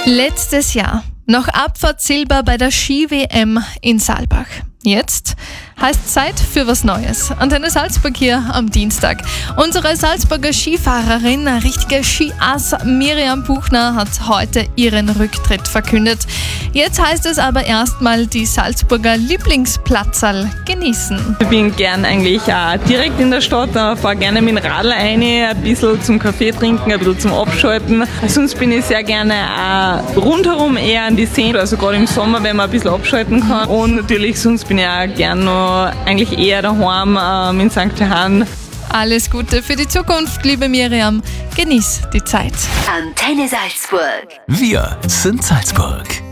Letztes Jahr noch Abfahrt Silber bei der Ski-WM in Saalbach. Jetzt heißt Zeit für was Neues. Antenne Salzburg hier am Dienstag. Unsere Salzburger Skifahrerin, eine richtige Skiass Miriam Buchner, hat heute ihren Rücktritt verkündet. Jetzt heißt es aber erstmal die Salzburger Lieblingsplatzerl genießen. Ich bin gern eigentlich auch direkt in der Stadt, fahre gerne mit dem Radl rein, ein bisschen zum Kaffee trinken, ein bisschen zum Abschalten. Sonst bin ich sehr gerne auch rundherum eher an die Seen, also gerade im Sommer, wenn man ein bisschen abschalten kann. Und natürlich sonst bin ich auch gern noch eigentlich eher daheim in St. Johann. Alles Gute für die Zukunft, liebe Miriam. Genieß die Zeit. Antenne Salzburg. Wir sind Salzburg.